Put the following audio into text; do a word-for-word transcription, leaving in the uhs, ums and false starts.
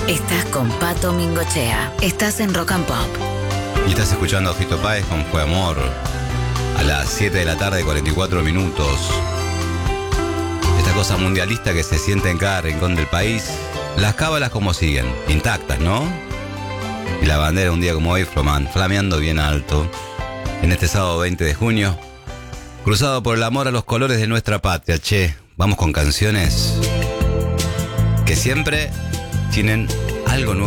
Estás con Pato Mingochea. Estás en Rock and Pop. Y estás escuchando a Fito Páez con Fue Amor. A las siete de la tarde, cuarenta y cuatro minutos. Esta cosa mundialista que se siente en cada rincón del país. Las cábalas como siguen, intactas, ¿no? Y la bandera un día como hoy, Froman, flameando bien alto. En este sábado veinte de junio. Cruzado por el amor a los colores de nuestra patria. Che, vamos con canciones que siempre tienen algo nuevo